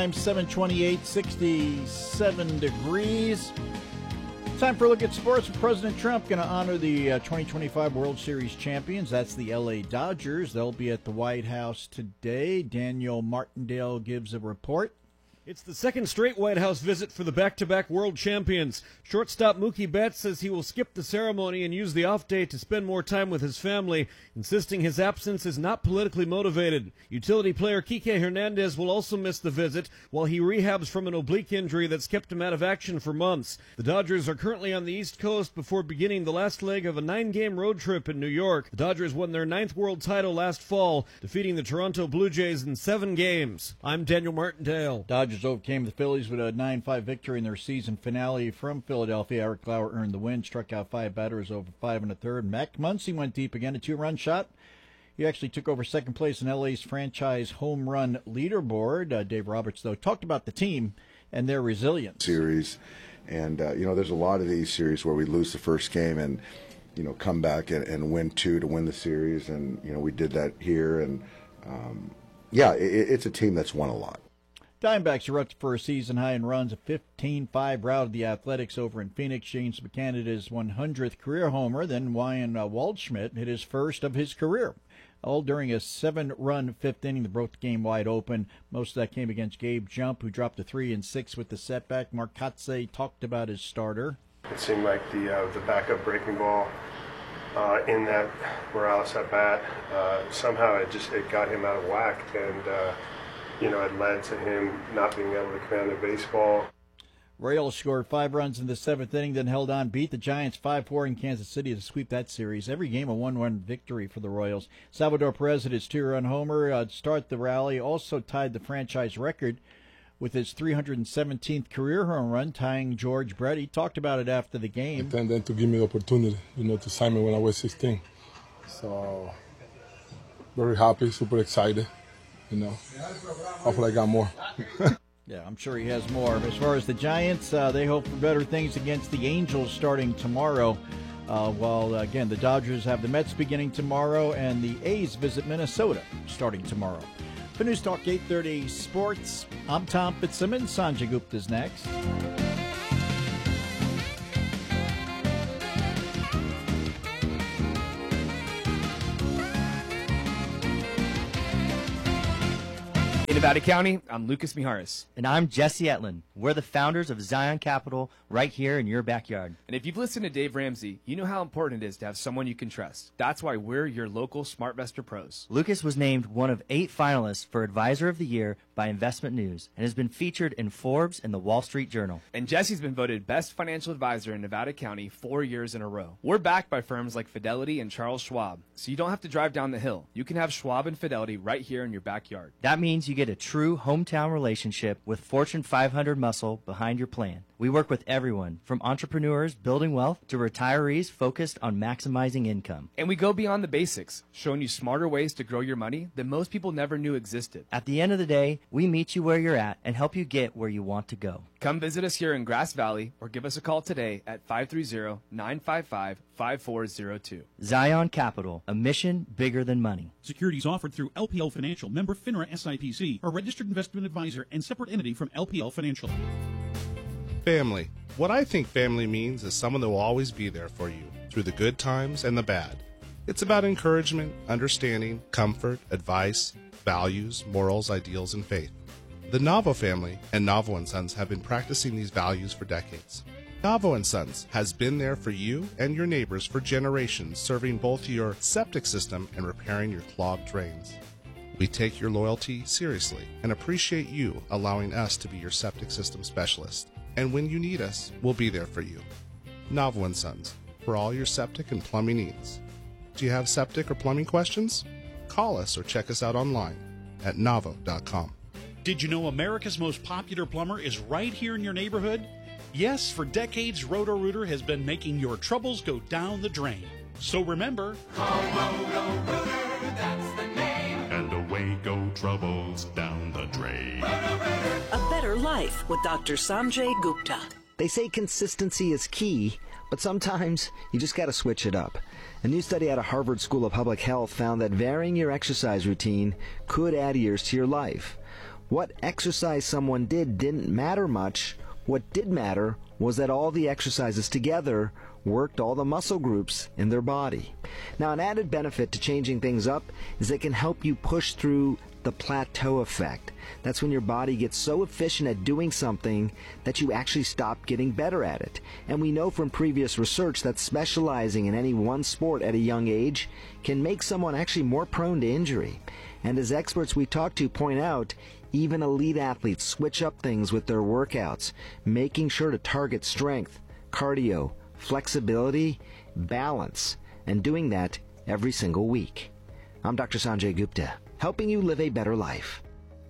Time 7:28, 67 degrees. Time for a look at sports. President Trump going to honor the 2025 World Series champions. That's the LA Dodgers. They'll be at the White House today. Daniel Martindale gives a report. It's the second straight White House visit for the back-to-back world champions. Shortstop Mookie Betts says he will skip the ceremony and use the off day to spend more time with his family, insisting his absence is not politically motivated. Utility player Kike Hernandez will also miss the visit while he rehabs from an oblique injury that's kept him out of action for months. The Dodgers are currently on the East Coast before beginning the last leg of a 9-game road trip in New York. The Dodgers won their 9th world title last fall, defeating the Toronto Blue Jays in 7 games. I'm Daniel Martindale. Dodgers overcame the Phillies with a 9-5 victory in their season finale from Philadelphia. Eric Lauer earned the win, struck out 5 batters over 5 1/3. Mac Muncy went deep again, a 2-run shot. He actually took over second place in LA's franchise home run leaderboard. Dave Roberts, though, talked about the team and their resilience. Series, and there's a lot of these series where we lose the first game and come back and win 2 to win the series, and we did that here, and it's a team that's won a lot. Diamondbacks are up for a season high in runs, a 15-5 routed the Athletics over in Phoenix. James McCann hit his 100th career homer. Then Ryan Waldschmidt hit his first of his career, all during a 7-run fifth inning that broke the game wide open. Most of that came against Gabe Jump, who dropped a 3 and 6 with the setback. Mark Kotsay talked about his starter. It seemed like the backup breaking ball in that Morales at bat, somehow it got him out of whack, and it led to him not being able to command the baseball. Royals scored 5 runs in the 7th inning, then held on, beat the Giants 5-4 in Kansas City to sweep that series. Every game a 1-1 victory for the Royals. Salvador Perez hit his 2-run homer to start the rally, also tied the franchise record with his 317th career home run, tying George Brett. He talked about it after the game. And then to give me the opportunity, to sign me when I was 16. So, very happy, super excited. Hopefully I got more. Yeah, I'm sure he has more. As far as the Giants, they hope for better things against the Angels starting tomorrow. While, again, the Dodgers have the Mets beginning tomorrow, and the A's visit Minnesota starting tomorrow. For News Talk 830 Sports, I'm Tom Fitzsimmons. Sanjay Gupta's next. In Nevada County, I'm Lucas Mijares. And I'm Jesse Etlin. We're the founders of Zion Capital right here in your backyard. And if you've listened to Dave Ramsey, you know how important it is to have someone you can trust. That's why we're your local SmartVestor pros. Lucas was named one of 8 finalists for Advisor of the Year by Investment News and has been featured in Forbes and the Wall Street Journal. And Jesse's been voted Best Financial Advisor in Nevada County 4 years in a row. We're backed by firms like Fidelity and Charles Schwab, so you don't have to drive down the hill. You can have Schwab and Fidelity right here in your backyard. That means you get a true hometown relationship with Fortune 500 muscle behind your plan. We work with everyone, from entrepreneurs building wealth to retirees focused on maximizing income. And we go beyond the basics, showing you smarter ways to grow your money that most people never knew existed. At the end of the day, we meet you where you're at and help you get where you want to go. Come visit us here in Grass Valley or give us a call today at 530-955-5402. Zion Capital, a mission bigger than money. Securities offered through LPL Financial, member FINRA SIPC, a registered investment advisor and separate entity from LPL Financial. Family. What I think family means is someone that will always be there for you through the good times and the bad. It's about encouragement, understanding, comfort, advice, values, morals, ideals, and faith. The Navo family and Navo & Sons have been practicing these values for decades. Navo & Sons has been there for you and your neighbors for generations, serving both your septic system and repairing your clogged drains. We take your loyalty seriously and appreciate you allowing us to be your septic system specialist. And when you need us, we'll be there for you. Navo & Sons, for all your septic and plumbing needs. Do you have septic or plumbing questions? Call us or check us out online at navo.com. Did you know America's most popular plumber is right here in your neighborhood? Yes, for decades, Roto-Rooter has been making your troubles go down the drain. So remember, call Roto-Rooter, that's the name. And away go troubles down the drain. Roto-Rooter. A better life with Dr. Sanjay Gupta. They say consistency is key, but sometimes you just got to switch it up. A new study out of Harvard School of Public Health found that varying your exercise routine could add years to your life. What exercise someone didn't matter much. What did matter was that all the exercises together worked all the muscle groups in their body. Now, an added benefit to changing things up is it can help you push through the plateau effect. That's when your body gets so efficient at doing something that you actually stop getting better at it. And we know from previous research that specializing in any one sport at a young age can make someone actually more prone to injury. And as experts we talk to point out, even elite athletes switch up things with their workouts, making sure to target strength, cardio, flexibility, balance, and doing that every single week. I'm Dr. Sanjay Gupta, helping you live a better life.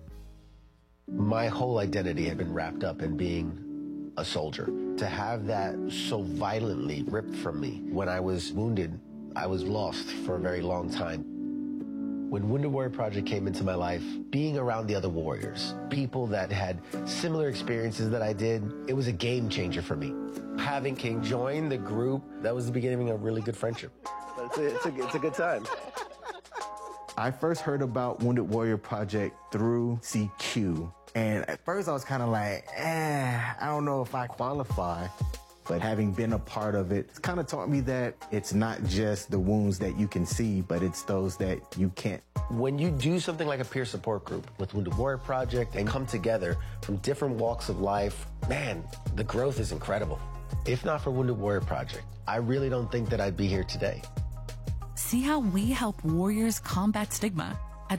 My whole identity had been wrapped up in being a soldier. To have that so violently ripped from me when I was wounded, I was lost for a very long time. When Wounded Warrior Project came into my life, being around the other warriors, people that had similar experiences that I did, it was a game changer for me. Having King join the group, that was the beginning of a really good friendship. It's a good time. I first heard about Wounded Warrior Project through CQ. And at first I was kind of like, I don't know if I qualify. But having been a part of it, it's kind of taught me that it's not just the wounds that you can see, but it's those that you can't. When you do something like a peer support group with Wounded Warrior Project and come together from different walks of life, man, the growth is incredible. If not for Wounded Warrior Project, I really don't think that I'd be here today. See how we help warriors combat stigma at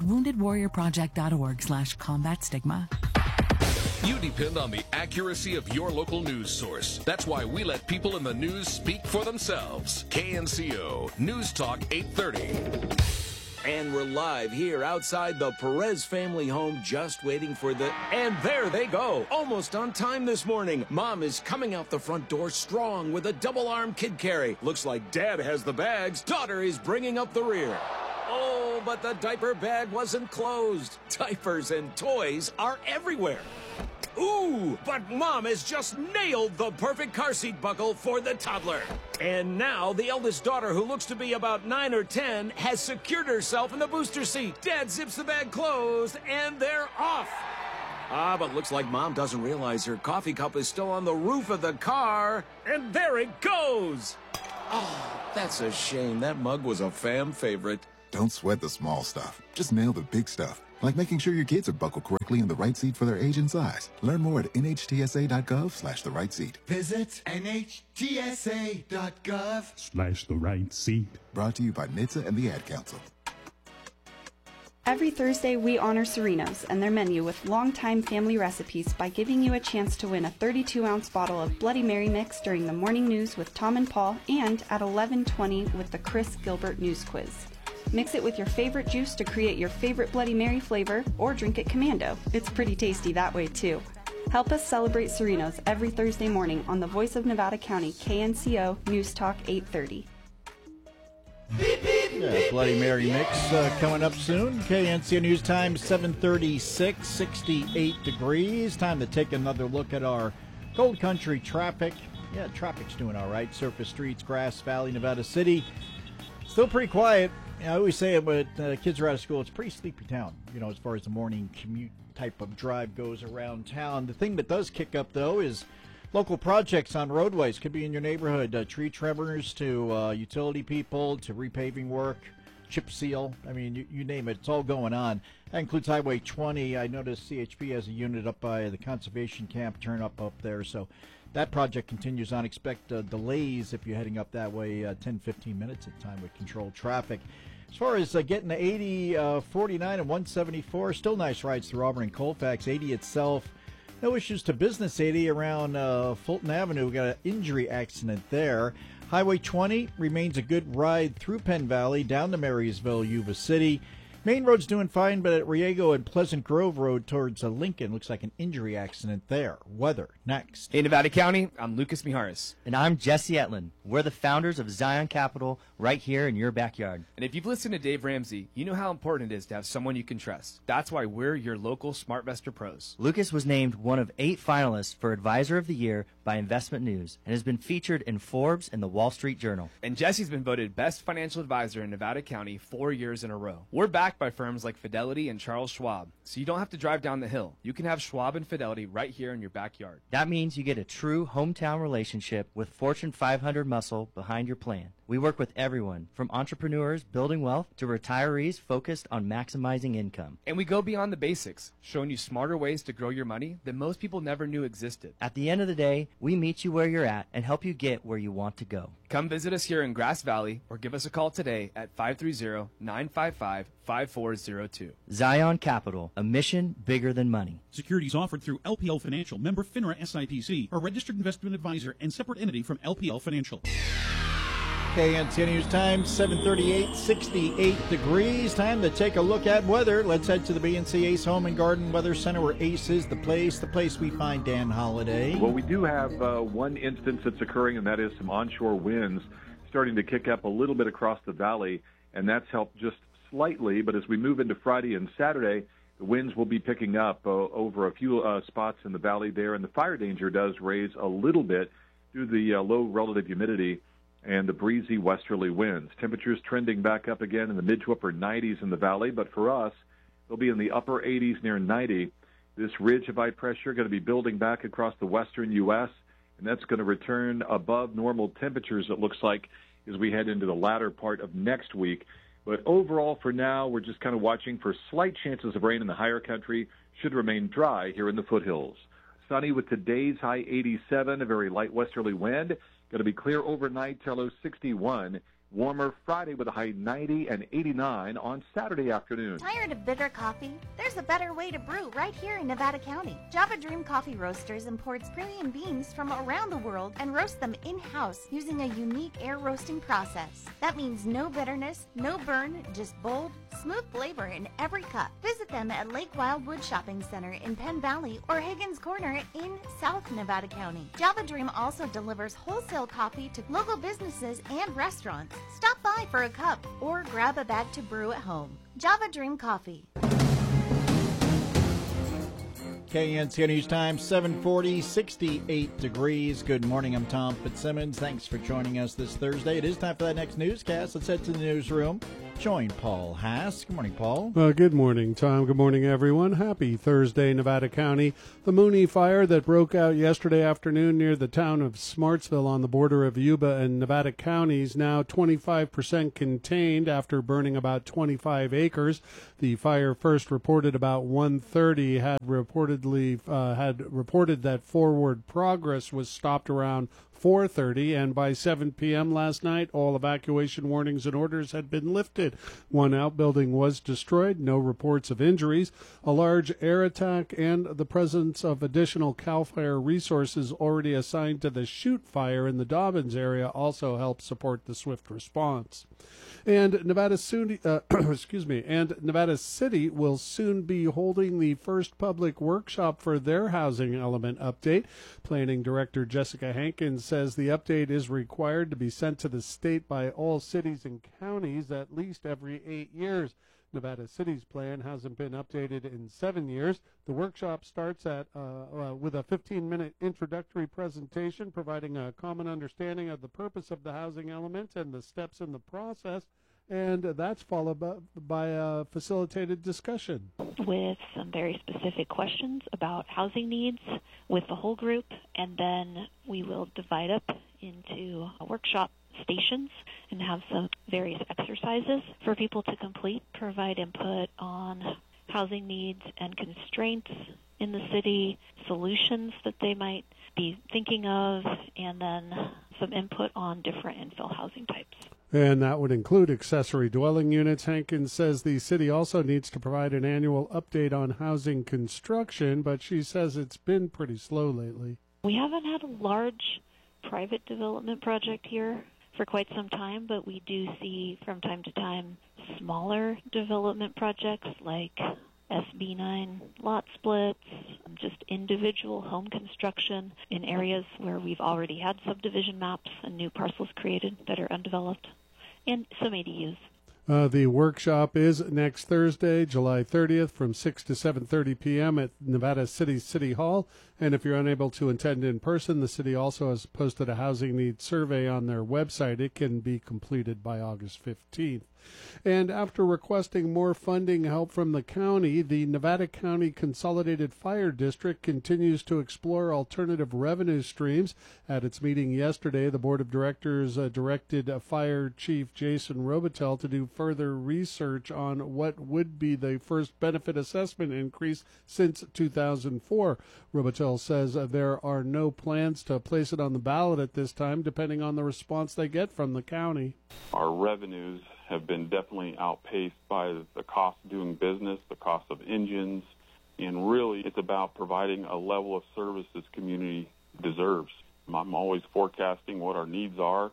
woundedwarriorproject.org/combat stigma. You depend on the accuracy of your local news source. That's why we let people in the news speak for themselves. KNCO News Talk 830. And we're live here outside the Perez family home, just waiting for the... And there they go, almost on time this morning. Mom is coming out the front door strong with a double-arm kid carry. Looks like Dad has the bags. Daughter is bringing up the rear. Oh, but the diaper bag wasn't closed. Diapers and toys are everywhere. Ooh, but Mom has just nailed the perfect car seat buckle for the toddler. And now the eldest daughter, who looks to be about 9 or 10, has secured herself in the booster seat. Dad zips the bag closed, and they're off. But looks like Mom doesn't realize her coffee cup is still on the roof of the car. And there it goes. Oh, that's a shame. That mug was a fam favorite. Don't sweat the small stuff. Just nail the big stuff. Like making sure your kids are buckled correctly in the right seat for their age and size. Learn more at nhtsa.gov/the right seat. Visit nhtsa.gov/the right seat. Brought to you by NHTSA and the Ad Council. Every Thursday, we honor Serenos and their menu with longtime family recipes by giving you a chance to win a 32-ounce bottle of Bloody Mary mix during the morning news with Tom and Paul, and at 11:20 with the Chris Gilbert News Quiz. Mix it with your favorite juice to create your favorite Bloody Mary flavor, or drink it commando. It's pretty tasty that way, too. Help us celebrate Serenos every Thursday morning on the Voice of Nevada County, KNCO News Talk 830. Yeah, Bloody Mary mix coming up soon. KNCO News Time, 7:36, 68 degrees. Time to take another look at our Gold Country traffic. Yeah, traffic's doing all right. Surface streets, Grass Valley, Nevada City. Still pretty quiet. I always say it, but kids are out of school. It's a pretty sleepy town, as far as the morning commute type of drive goes around town. The thing that does kick up, though, is local projects on roadways. Could be in your neighborhood. Tree trimmers to utility people to repaving work, chip seal. I mean, you name it. It's all going on. That includes Highway 20. I noticed CHP has a unit up by the conservation camp turn up there. So that project continues on. Expect delays if you're heading up that way, 10-15 minutes at a time with controlled traffic. As far as getting to 80, 49, and 174, still nice rides through Auburn and Colfax. 80 itself, no issues to Business 80 around Fulton Avenue. We got an injury accident there. Highway 20 remains a good ride through Penn Valley, down to Marysville, Yuba City. Main Road's doing fine, but at Riego and Pleasant Grove Road towards Lincoln, looks like an injury accident there. Weather, next. In Nevada County, I'm Lucas Mijares. And I'm Jesse Etlin. We're the founders of Zion Capital right here in your backyard. And if you've listened to Dave Ramsey, you know how important it is to have someone you can trust. That's why we're your local SmartVestor pros. Lucas was named one of 8 finalists for Advisor of the Year by Investment News and has been featured in Forbes and the Wall Street Journal. And Jesse's been voted Best Financial Advisor in Nevada County 4 years in a row. We're back backed by firms like Fidelity and Charles Schwab, so you don't have to drive down the hill. You can have Schwab and Fidelity right here in your backyard. That means you get a true hometown relationship with Fortune 500 muscle behind your plan. We work with everyone, from entrepreneurs building wealth to retirees focused on maximizing income. And we go beyond the basics, showing you smarter ways to grow your money that most people never knew existed. At the end of the day, we meet you where you're at and help you get where you want to go. Come visit us here in Grass Valley or give us a call today at 530-955-5402. Zion Capital, a mission bigger than money. Securities offered through LPL Financial, member FINRA SIPC, a registered investment advisor and separate entity from LPL Financial. KNC News Time, 7:38, 68 degrees. Time to take a look at weather. Let's head to the BNC Ace Home and Garden Weather Center, where Ace is the place we find Dan Holliday. Well, we do have one instance that's occurring, and that is some onshore winds starting to kick up a little bit across the valley, and that's helped just slightly. But as we move into Friday and Saturday, the winds will be picking up over a few spots in the valley there, and the fire danger does raise a little bit due to the low relative humidity and the breezy westerly winds. Temperatures trending back up again in the mid to upper 90s in the valley, but for us, they'll be in the upper 80s near 90. This ridge of high pressure going to be building back across the western U.S., and that's going to return above normal temperatures, it looks like, as we head into the latter part of next week. But overall, for now, we're just kind of watching for slight chances of rain in the higher country. Should remain dry here in the foothills. Sunny with today's high 87, a very light westerly wind. Going to be clear overnight till low 61. Warmer Friday with a high 90 and 89 on Saturday afternoon. Tired of bitter coffee? There's a better way to brew right here in Nevada County. Java Dream Coffee Roasters imports premium beans from around the world and roasts them in-house using a unique air roasting process. That means no bitterness, no burn, just bold, smooth flavor in every cup. Visit them at Lake Wildwood Shopping Center in Penn Valley or Higgins Corner in South Nevada County. Java Dream also delivers wholesale coffee to local businesses and restaurants. Stop by for a cup or grab a bag to brew at home. Java Dream Coffee. KNC News Time, 7:40, 68 degrees. Good morning, I'm Tom Fitzsimmons. Thanks for joining us this Thursday. It is time for that next newscast. Let's head to the newsroom. Join Paul Haas. Good morning, Paul. Good morning, Tom. Good morning, everyone. Happy Thursday, Nevada County. The Mooney fire that broke out yesterday afternoon near the town of Smartsville on the border of Yuba and Nevada counties now 25% contained after burning about 25 acres. The fire first reported about 1:30 had reported that forward progress was stopped around 4:30, and by 7 p.m. last night, all evacuation warnings and orders had been lifted. One outbuilding was destroyed, no reports of injuries. A large air attack and the presence of additional CAL FIRE resources already assigned to the Chute fire in the Dobbins area also helped support the swift response. And Nevada City will soon be holding the first public workshop for their housing element update. Planning Director Jessica Hankins says the update is required to be sent to the state by all cities and counties at least every 8 years. Nevada City's plan hasn't been updated in 7 years. The workshop starts with a 15-minute introductory presentation providing a common understanding of the purpose of the housing element and the steps in the process, and that's followed by a facilitated discussion with some very specific questions about housing needs with the whole group, and then we will divide up into workshop stations and have some various exercises for people to complete, provide input on housing needs and constraints in the city, solutions that they might be thinking of, and then some input on different infill housing types. And that would include accessory dwelling units. Hankins says the city also needs to provide an annual update on housing construction, but she says it's been pretty slow lately. We haven't had a large private development project here for quite some time, but we do see from time to time smaller development projects like SB9 lot splits, just individual home construction in areas where we've already had subdivision maps and new parcels created that are undeveloped, and some ADUs. The workshop is next Thursday, July 30th from 6 to 7:30 p.m. at Nevada City Hall. And if you're unable to attend in person, the city also has posted a housing needs survey on their website. It can be completed by August 15th. And after requesting more funding help from the county, the Nevada County Consolidated Fire District continues to explore alternative revenue streams. At its meeting yesterday, the Board of Directors directed Fire Chief Jason Robitel to do further research on what would be the first benefit assessment increase since 2004. Robitel says there are no plans to place it on the ballot at this time, depending on the response they get from the county. Our revenues have been definitely outpaced by the cost of doing business, the cost of engines, and really it's about providing a level of service this community deserves. I'm always forecasting what our needs are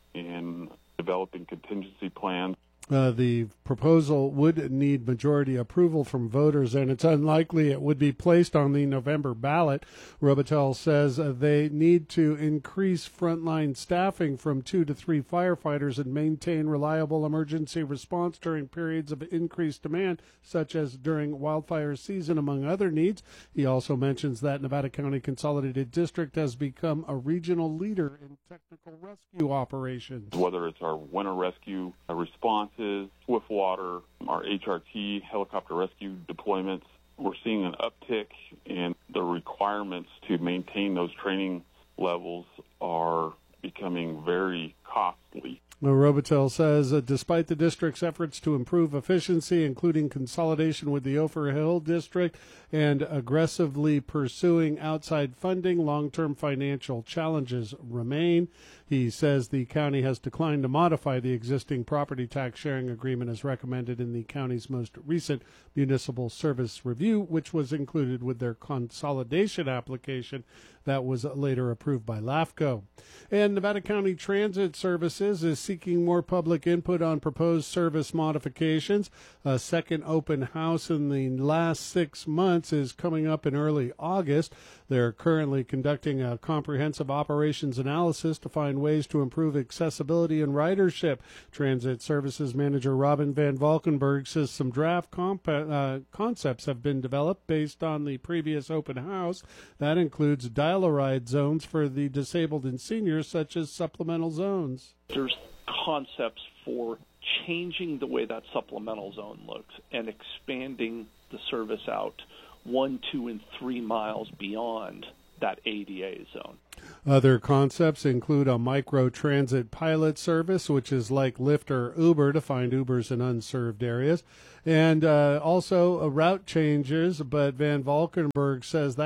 and developing contingency plans. The proposal would need majority approval from voters, and it's unlikely it would be placed on the November ballot. Robitel says they need to increase frontline staffing from 2 to 3 firefighters and maintain reliable emergency response during periods of increased demand, such as during wildfire season, among other needs. He also mentions that Nevada County Consolidated District has become a regional leader in technical rescue operations. Whether it's our winter rescue response, Swiftwater, our HRT helicopter rescue deployments, we're seeing an uptick in the requirements to maintain those training levels are becoming very costly. Robitel says despite the district's efforts to improve efficiency, including consolidation with the Ophir Hill District and aggressively pursuing outside funding, long-term financial challenges remain. He says the county has declined to modify the existing property tax sharing agreement as recommended in the county's most recent municipal service review, which was included with their consolidation application that was later approved by LAFCO. And Nevada County Transit Services is seeking more public input on proposed service modifications. A second open house in the last 6 months is coming up in early August. They're currently conducting a comprehensive operations analysis to find ways to improve accessibility and ridership. Transit Services Manager Robin Van Valkenburg says some draft concepts have been developed based on the previous open house. That includes dial-a-ride zones for the disabled and seniors, such as supplemental zones. There's concepts for changing the way that supplemental zone looks and expanding the service out 1, 2, and 3 miles beyond that ADA zone. Other concepts include a micro-transit pilot service, which is like Lyft or Uber to find Ubers in unserved areas, and also route changes, but Van Valkenburg says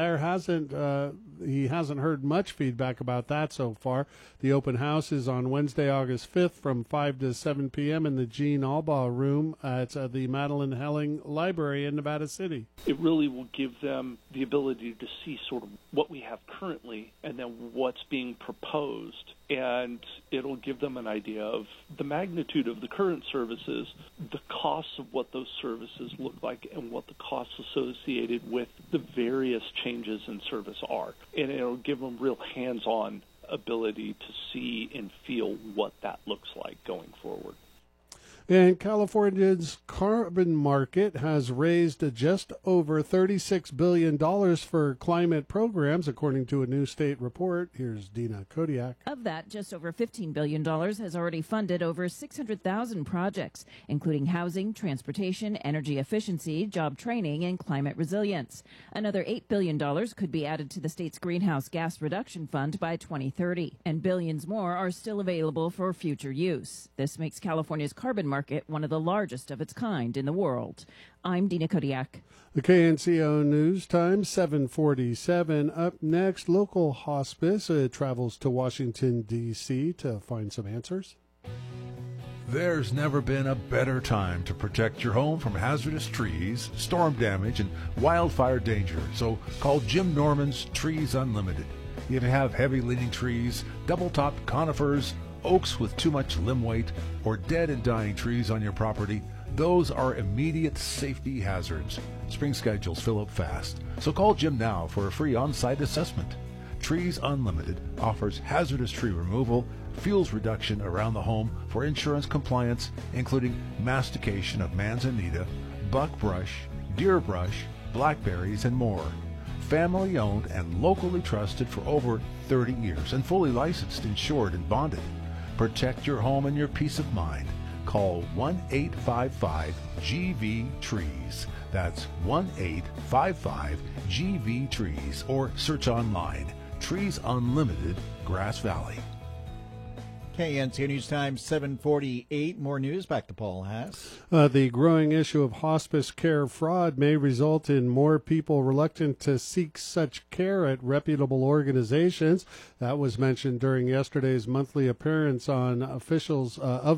he hasn't heard much feedback about that so far. The open house is on Wednesday, August 5th from 5 to 7 p.m. in the Gene Albaugh Room at the Madeline Helling Library in Nevada City. It really will give them the ability to see sort of what we have currently and then what's being proposed, and it'll give them an idea of the magnitude of the current services, the costs of what those services look like, and what the costs associated with the various changes in service are. And it'll give them real hands-on ability to see and feel what that looks like going forward. And California's carbon market has raised just over $36 billion for climate programs, according to a new state report. Here's Dina Kodiak. Of that, just over $15 billion has already funded over 600,000 projects, including housing, transportation, energy efficiency, job training, and climate resilience. Another $8 billion could be added to the state's greenhouse gas reduction fund by 2030, and billions more are still available for future use. This makes California's carbon market one of the largest of its kind in the world. I'm Dina Kodiak. The KNCO News Time, 7:47. Up next, local hospice travels to Washington, D.C. to find some answers. There's never been a better time to protect your home from hazardous trees, storm damage, and wildfire danger. So call Jim Norman's Trees Unlimited. If you have heavy-leaning trees, double-topped conifers, oaks with too much limb weight, or dead and dying trees on your property, those are immediate safety hazards. Spring schedules fill up fast, so call Jim now for a free on-site assessment. Trees Unlimited offers hazardous tree removal, fuels reduction around the home for insurance compliance, including mastication of manzanita, buckbrush, deerbrush, blackberries, and more. Family owned and locally trusted for over 30 years and fully licensed, insured, and bonded. Protect your home and your peace of mind. call 1-855-GV-TREES. That's 1-855-GV-TREES, or search online, Trees Unlimited, Grass Valley. KNCO News Time 7:48. More news. Back to Paul Haas. The growing issue of hospice care fraud may result in more people reluctant to seek such care at reputable organizations. That was mentioned during yesterday's monthly appearance on officials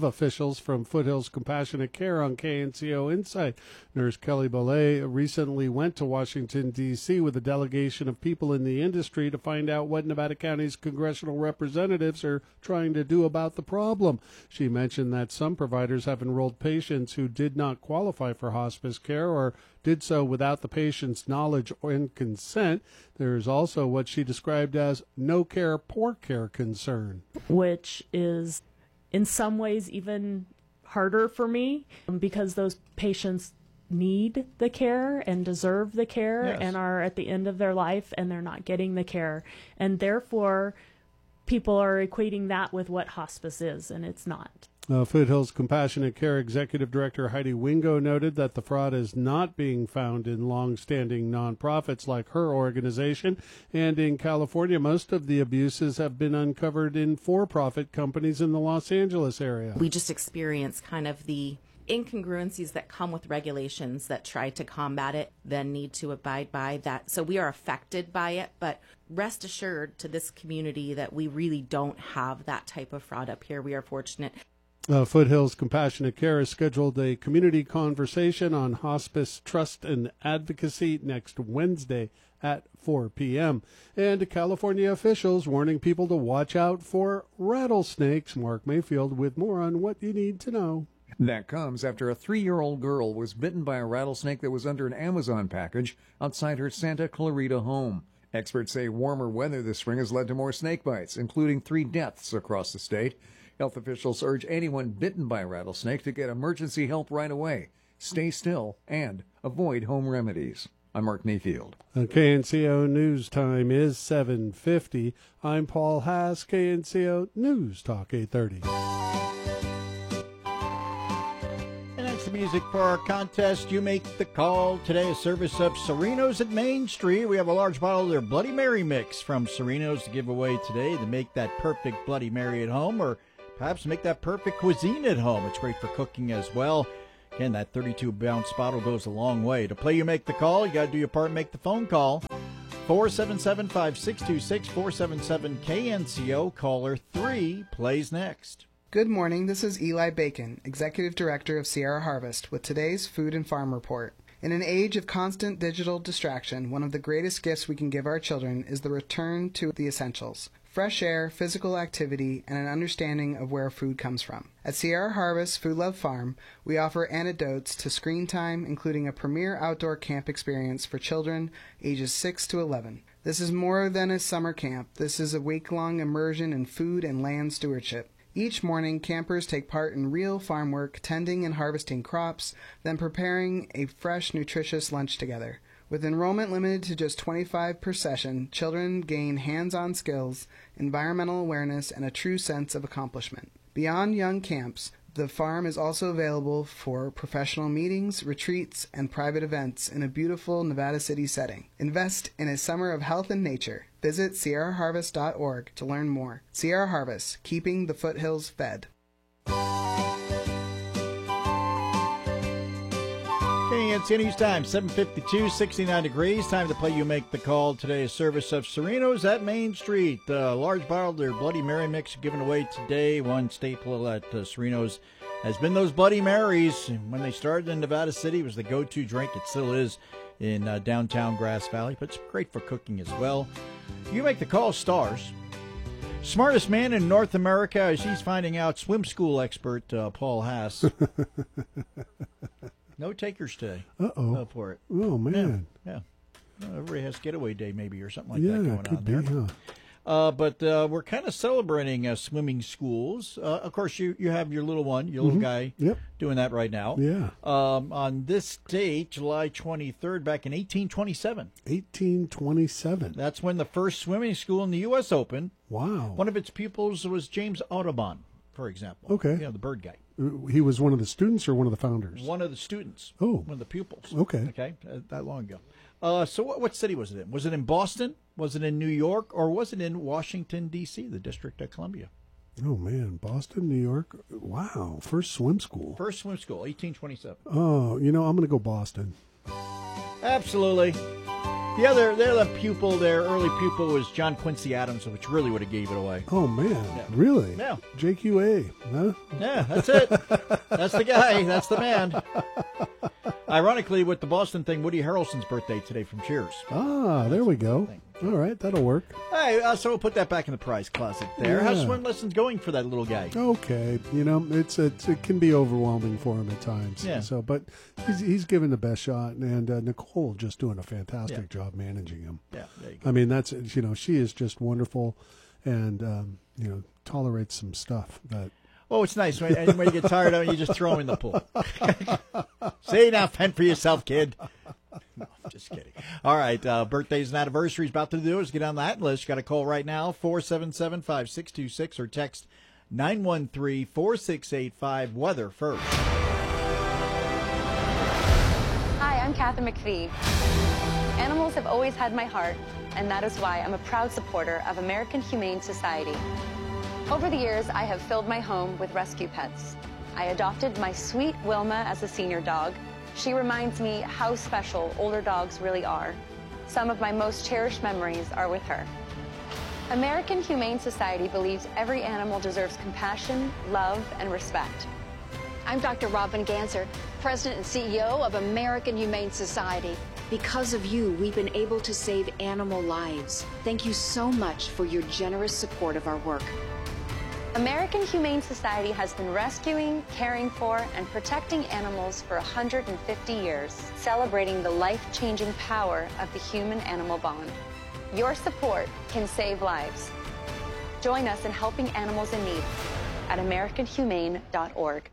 from Foothills Compassionate Care on KNCO Insight. Nurse Kelly Bollet recently went to Washington, D.C. with a delegation of people in the industry to find out what Nevada County's congressional representatives are trying to do about the problem. She mentioned that some providers have enrolled patients who did not qualify for hospice care or did so without the patient's knowledge and consent. There is also what she described as no care, poor care concern, which is in some ways even harder for me because those patients need the care and deserve the care. Yes. And are at the end of their life and they're not getting the care. And therefore, people are equating that with what hospice is, and it's not. Foothills Compassionate Care Executive Director Heidi Wingo noted that the fraud is not being found in long-standing nonprofits like her organization, and in California, most of the abuses have been uncovered in for-profit companies in the Los Angeles area. We just experience kind of the incongruencies that come with regulations that try to combat it, then need to abide by that. So we are affected by it, but rest assured to this community that we really don't have that type of fraud up here. We are fortunate. Foothills Compassionate Care has scheduled a community conversation on hospice trust and advocacy next Wednesday at 4 p.m. And California officials warning people to watch out for rattlesnakes. Mark Mayfield with more on what you need to know. That comes after a 3-year-old girl was bitten by a rattlesnake that was under an Amazon package outside her Santa Clarita home. Experts say warmer weather this spring has led to more snake bites, including 3 deaths across the state. Health officials urge anyone bitten by a rattlesnake to get emergency help right away, stay still, and avoid home remedies. I'm Mark Mayfield. KNCO News Time is 7:50. I'm Paul Haas, KNCO News Talk 830. Music for our contest. You make the call. Today, a service of Serenos at Main Street. We have a large bottle of their Bloody Mary mix from Serenos to give away today to make that perfect Bloody Mary at home, or perhaps make that perfect cuisine at home. It's great for cooking as well. Again, that 32-ounce bottle goes a long way. To play You Make the Call, you got to do your part and make the phone call. 477-5626, 477-KNCO. Caller 3 plays next. Good morning, this is Eli Bacon, Executive Director of Sierra Harvest, with today's Food and Farm Report. In an age of constant digital distraction, one of the greatest gifts we can give our children is the return to the essentials: fresh air, physical activity, and an understanding of where food comes from. At Sierra Harvest Food Love Farm, we offer antidotes to screen time, including a premier outdoor camp experience for children ages 6 to 11. This is more than a summer camp. This is a week-long immersion in food and land stewardship. Each morning, campers take part in real farm work, tending and harvesting crops, then preparing a fresh, nutritious lunch together. With enrollment limited to just 25 per session, children gain hands-on skills, environmental awareness, and a true sense of accomplishment. Beyond young camps, the farm is also available for professional meetings, retreats, and private events in a beautiful Nevada City setting. Invest in a summer of health and nature. Visit sierraharvest.org to learn more. Sierra Harvest, keeping the foothills fed. KNCO News Time, 7:52, 69 degrees. Time to play You Make the Call. Today, a service of Serenos at Main Street. A large bottle of their Bloody Mary mix given away today. One staple at Serenos has been those Bloody Marys. When they started in Nevada City, it was the go-to drink. It still is in downtown Grass Valley, but it's great for cooking as well. You Make the Call stars. Smartest man in North America, as he's finding out, swim school expert Paul Haas. No takers today. For it. Oh, man. Yeah. Everybody has getaway day maybe or something like that going on there. Huh? But we're kind of celebrating swimming schools. Of course, you have your little one, your little guy, doing that right now. Yeah. On this date, July 23rd, back in 1827. 1827. That's when the first swimming school in the U.S. opened. Wow. One of its pupils was James Audubon, for example. Okay. The bird guy. He was one of the students or one of the founders? One of the students. Oh. One of the pupils. Okay. Okay, that long ago. So what city was it in? Was it in Boston? Was it in New York? Or was it in Washington, D.C., the District of Columbia? Oh, man. Boston, New York. Wow. First swim school. First swim school, 1827. Oh, I'm going to go Boston. Absolutely. The other pupil there, early pupil, was John Quincy Adams, which really would have gave it away. Oh, man. Yeah. Really? Yeah. JQA. Huh? Yeah, that's it. That's the guy. That's the man. Ironically, with the Boston thing, Woody Harrelson's birthday today from Cheers. Ah, there we go. All right, that'll work. Hey, so we'll put that back in the prize closet there. Yeah. How's swim lessons going for that little guy? Okay, it can be overwhelming for him at times. Yeah. So, but he's given the best shot, and Nicole just doing a fantastic job managing him. Yeah, there you go. I mean, that's she is just wonderful, and tolerates some stuff that. Oh, it's nice when you get tired of it, you just throw him in the pool. See, now fend for yourself, kid. No, just kidding. All right, birthdays and anniversaries about to do is get on that list. You got a call right now, 477-5626, or text 913-4685, weather first. Hi, I'm Catherine McPhee. Animals have always had my heart, and that is why I'm a proud supporter of American Humane Society. Over the years, I have filled my home with rescue pets. I adopted my sweet Wilma as a senior dog. She reminds me how special older dogs really are. Some of my most cherished memories are with her. American Humane Society believes every animal deserves compassion, love, and respect. I'm Dr. Robin Ganser, President and CEO of American Humane Society. Because of you, we've been able to save animal lives. Thank you so much for your generous support of our work. American Humane Society has been rescuing, caring for, and protecting animals for 150 years, celebrating the life-changing power of the human-animal bond. Your support can save lives. Join us in helping animals in need at AmericanHumane.org.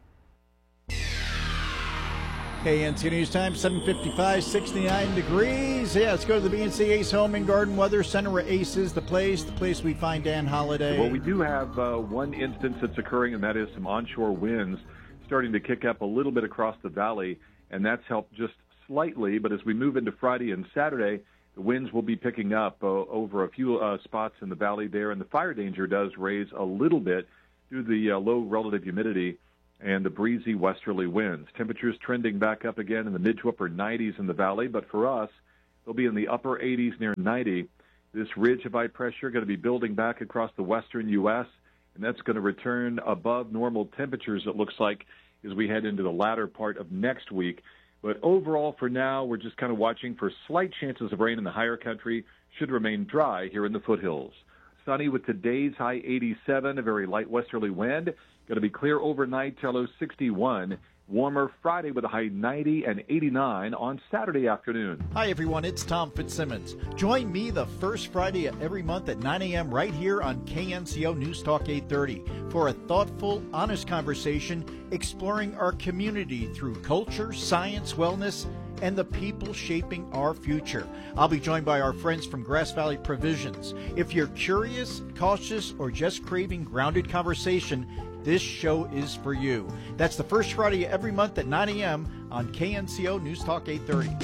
KNC News Time, 7:55, 69 degrees. Yeah, let's go to the BNC Ace Home and Garden Weather Center, where Ace is the place we find Dan Holliday. Well, we do have one instance that's occurring, and that is some onshore winds starting to kick up a little bit across the valley, and that's helped just slightly. But as we move into Friday and Saturday, the winds will be picking up over a few spots in the valley there, and the fire danger does raise a little bit due to the low relative humidity and the breezy westerly winds. Temperatures trending back up again in the mid to upper 90s in the valley, but for us, they'll be in the upper 80s near 90. This ridge of high pressure going to be building back across the western U.S., and that's going to return above normal temperatures, it looks like, as we head into the latter part of next week. But overall, for now, we're just kind of watching for slight chances of rain in the higher country. Should remain dry here in the foothills. Sunny with today's high 87, a very light westerly wind. Going to be clear overnight till 61. Warmer Friday with a high 90 and 89 on Saturday afternoon. Hi, everyone. It's Tom Fitzsimmons. Join me the first Friday of every month at 9 a.m. right here on KNCO News Talk 830 for a thoughtful, honest conversation exploring our community through culture, science, wellness, and the people shaping our future. I'll be joined by our friends from Grass Valley Provisions. If you're curious, cautious, or just craving grounded conversation, this show is for you. That's the first Friday of every month at 9 a.m. on KNCO News Talk 830.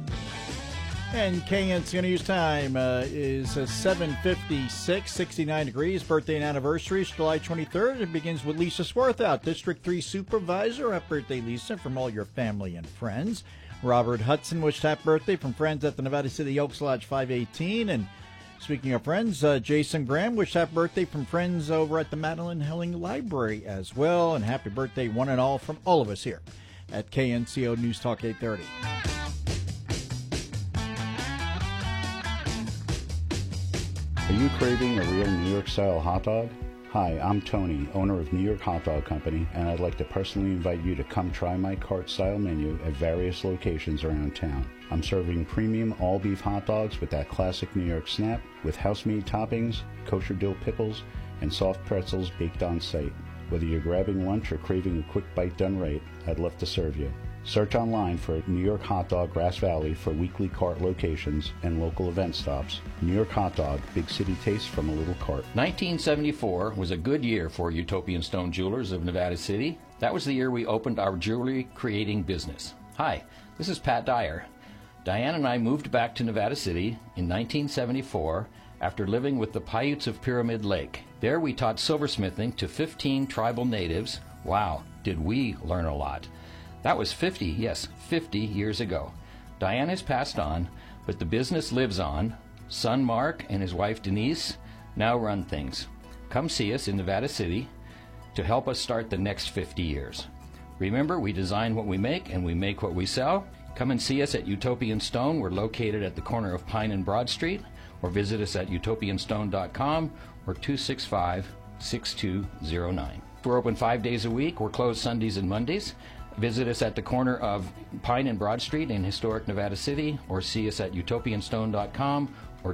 And KNCO News Time is 7:56, 69 degrees. Birthday and anniversary is July 23rd. It begins with Lisa Swarthout, District 3 Supervisor. Happy birthday, Lisa, from all your family and friends. Robert Hudson wished happy birthday from friends at the Nevada City Elks Lodge 518. And speaking of friends, Jason Graham wished happy birthday from friends over at the Madeline Helling Library as well. And happy birthday, one and all, from all of us here at KNCO News Talk 830. Are you craving a real New York-style hot dog? Hi, I'm Tony, owner of New York Hot Dog Company, and I'd like to personally invite you to come try my cart-style menu at various locations around town. I'm serving premium all-beef hot dogs with that classic New York snap, with house-made toppings, kosher dill pickles, and soft pretzels baked on site. Whether you're grabbing lunch or craving a quick bite done right, I'd love to serve you. Search online for New York Hot Dog Grass Valley for weekly cart locations and local event stops. New York Hot Dog, big city taste from a little cart. 1974 was a good year for Utopian Stone Jewelers of Nevada City. That was the year we opened our jewelry creating business. Hi, this is Pat Dyer. Diane and I moved back to Nevada City in 1974 after living with the Paiutes of Pyramid Lake. There we taught silversmithing to 15 tribal natives. Wow, did we learn a lot. That was 50 years ago. Diane has passed on, but the business lives on. Son Mark and his wife Denise now run things. Come see us in Nevada City to help us start the next 50 years. Remember, we design what we make and we make what we sell. Come and see us at Utopian Stone. We're located at the corner of Pine and Broad Street, or visit us at utopianstone.com or 265-6209. We're open 5 days a week. We're closed Sundays and Mondays. Visit us at the corner of Pine and Broad Street in historic Nevada City, or see us at utopianstone.com or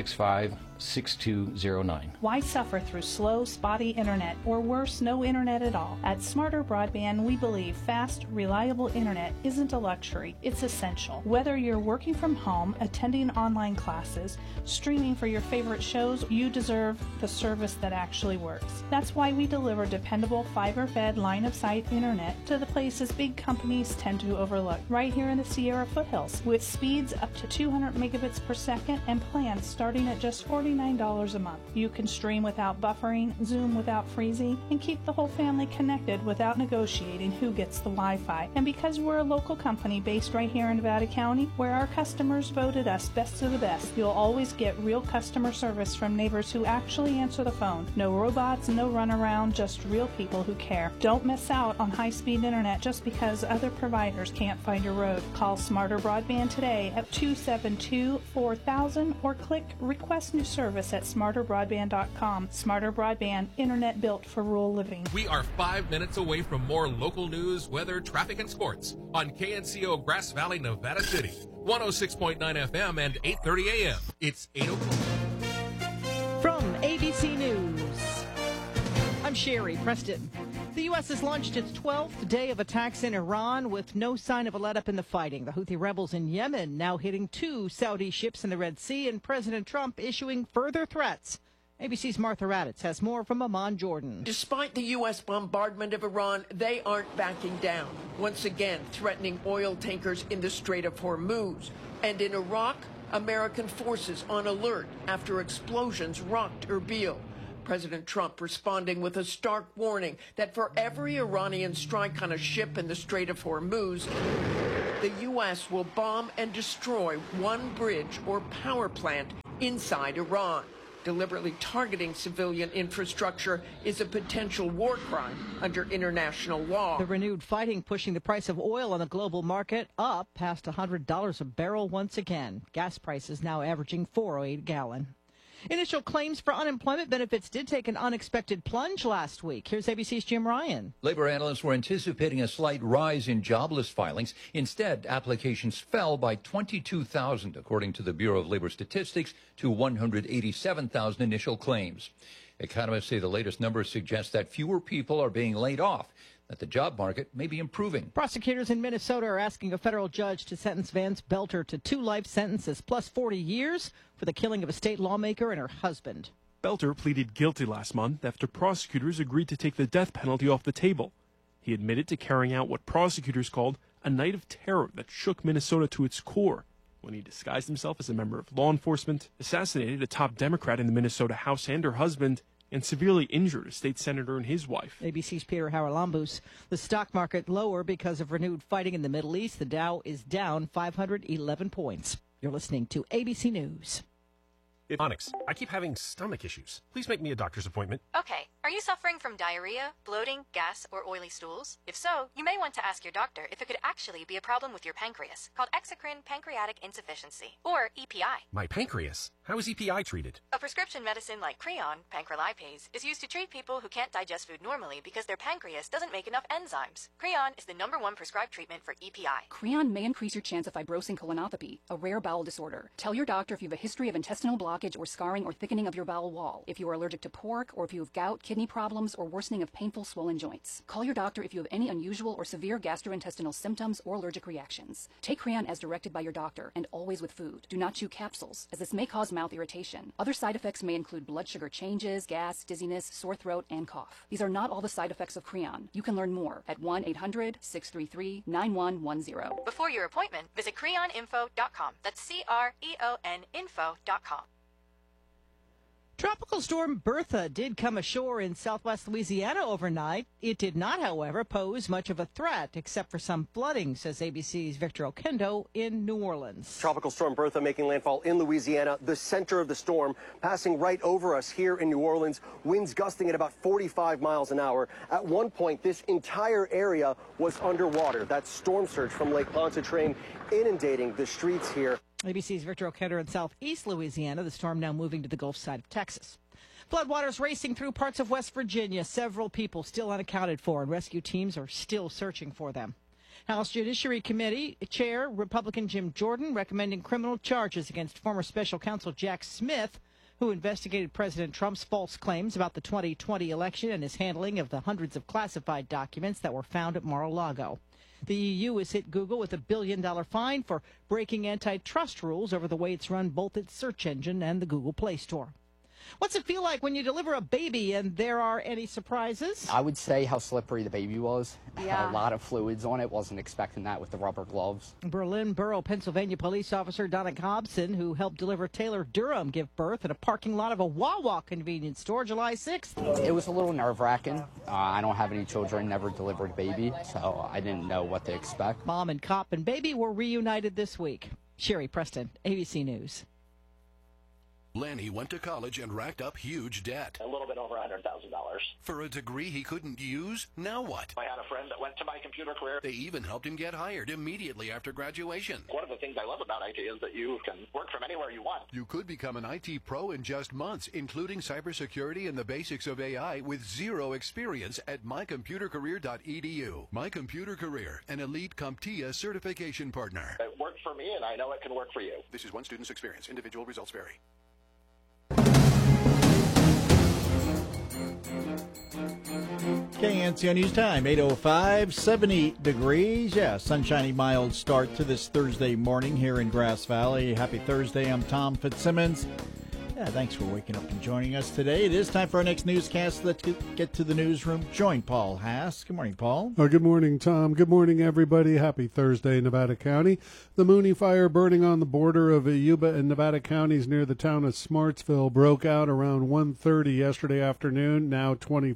265-6209. Why suffer through slow, spotty internet, or worse, no internet at all? At Smarter Broadband, we believe fast, reliable internet isn't a luxury, it's essential. Whether you're working from home, attending online classes, streaming for your favorite shows, you deserve the service that actually works. That's why we deliver dependable fiber-fed line-of-sight internet to the places big companies tend to overlook, right here in the Sierra foothills, with speeds up to 200 megabits per second and plans starting at just $49 a month. You can stream without buffering, Zoom without freezing, and keep the whole family connected without negotiating who gets the Wi-Fi. And because we're a local company based right here in Nevada County, where our customers voted us best of the best, you'll always get real customer service from neighbors who actually answer the phone. No robots, no runaround, just real people who care. Don't miss out on high-speed internet just because other providers can't find your road. Call Smarter Broadband today at 272-4000 or click Request New Service at smarterbroadband.com. Smarter Broadband, internet built for rural living. We are 5 minutes away from more local news, weather, traffic, and sports on KNCO Grass Valley, Nevada City. 106.9 FM and 8:30 a.m. It's 8 o'clock. From ABC News, I'm Sherry Preston. The U.S. has launched its 12th day of attacks in Iran with no sign of a let-up in the fighting. The Houthi rebels in Yemen now hitting 2 Saudi ships in the Red Sea, and President Trump issuing further threats. ABC's Martha Raddatz has more from Amman, Jordan. Despite the U.S. bombardment of Iran, they aren't backing down, once again threatening oil tankers in the Strait of Hormuz. And in Iraq, American forces on alert after explosions rocked Erbil. President Trump responding with a stark warning that for every Iranian strike on a ship in the Strait of Hormuz, the U.S. will bomb and destroy one bridge or power plant inside Iran. Deliberately targeting civilian infrastructure is a potential war crime under international law. The renewed fighting pushing the price of oil on the global market up past $100 a barrel once again. Gas prices now averaging $4.08 a gallon. Initial claims for unemployment benefits did take an unexpected plunge last week. Here's ABC's Jim Ryan. Labor analysts were anticipating a slight rise in jobless filings. Instead, applications fell by 22,000, according to the Bureau of Labor Statistics, to 187,000 initial claims. Economists say the latest numbers suggest that fewer people are being laid off, that the job market may be improving. Prosecutors in Minnesota are asking a federal judge to sentence Vance Belter to 2 life sentences plus 40 years for the killing of a state lawmaker and her husband. Belter pleaded guilty last month after prosecutors agreed to take the death penalty off the table. He admitted to carrying out what prosecutors called a night of terror that shook Minnesota to its core when he disguised himself as a member of law enforcement, assassinated a top Democrat in the Minnesota House and her husband, and severely injured a state senator and his wife. ABC's Peter Haralambous. The stock market lower because of renewed fighting in the Middle East. The Dow is down 511 points. You're listening to ABC News. Onyx, I keep having stomach issues. Please make me a doctor's appointment. Okay. Are you suffering from diarrhea, bloating, gas, or oily stools? If so, you may want to ask your doctor if it could actually be a problem with your pancreas, called exocrine pancreatic insufficiency, or EPI. My pancreas? How is EPI treated? A prescription medicine like Creon, pancrelipase, is used to treat people who can't digest food normally because their pancreas doesn't make enough enzymes. Creon is the #1 prescribed treatment for EPI. Creon may increase your chance of fibrosing colonopathy, a rare bowel disorder. Tell your doctor if you have a history of intestinal blockage or scarring or thickening of your bowel wall, if you are allergic to pork, or if you have gout, kidney kidney problems, or worsening of painful swollen joints. Call your doctor if you have any unusual or severe gastrointestinal symptoms or allergic reactions. Take Creon as directed by your doctor and always with food. Do not chew capsules, as this may cause mouth irritation. Other side effects may include blood sugar changes, gas, dizziness, sore throat, and cough. These are not all the side effects of Creon. You can learn more at 1-800-633-9110. Before your appointment, visit creoninfo.com. That's CREON info.com. Tropical storm Bertha did come ashore in southwest Louisiana overnight. It did not, however, pose much of a threat, except for some flooding, says ABC's Victor Oquendo in New Orleans. Tropical storm Bertha making landfall in Louisiana, the center of the storm, passing right over us here in New Orleans, winds gusting at about 45 miles an hour. At one point, this entire area was underwater. That storm surge from Lake Pontchartrain inundating the streets here. ABC's Victor Oquendo in southeast Louisiana, the storm now moving to the Gulf side of Texas. Floodwaters racing through parts of West Virginia. Several people still unaccounted for, and rescue teams are still searching for them. House Judiciary Committee Chair Republican Jim Jordan recommending criminal charges against former special counsel Jack Smith, who investigated President Trump's false claims about the 2020 election and his handling of the hundreds of classified documents that were found at Mar-a-Lago. The EU has hit Google with a $1 billion fine for breaking antitrust rules over the way it's run both its search engine and the Google Play Store. What's it feel like when you deliver a baby and there are any surprises? I would say how slippery the baby was. Yeah. A lot of fluids on it. Wasn't expecting that with the rubber gloves. Berlin Borough, Pennsylvania police officer Donna Hobson, who helped deliver Taylor Durham give birth in a parking lot of a Wawa convenience store July 6th. It was a little nerve-wracking. I don't have any children, never delivered a baby, so I didn't know what to expect. Mom and cop and baby were reunited this week. Sherry Preston, ABC News. Lanny went to college and racked up huge debt. A little bit over $100,000. For a degree he couldn't use? Now what? I had a friend that went to my computer career. They even helped him get hired immediately after graduation. One of the things I love about IT is that you can work from anywhere you want. You could become an IT pro in just months, including cybersecurity and the basics of AI with zero experience at mycomputercareer.edu. My Computer Career, an elite CompTIA certification partner. It worked for me, and I know it can work for you. This is one student's experience. Individual results vary. KNCO News Time, 8:05, 70 degrees. Yeah, sunshiny, mild start to this Thursday morning here in Grass Valley. Happy Thursday. I'm Tom Fitzsimmons. Yeah, thanks for waking up and joining us today. It is time for our next newscast. Let's get to the newsroom. Join Paul Haas. Good morning, Paul. Good morning, Tom. Good morning, everybody. Happy Thursday, Nevada County. The Mooney fire burning on the border of Yuba and Nevada counties near the town of Smartsville broke out around 1:30 yesterday afternoon. Now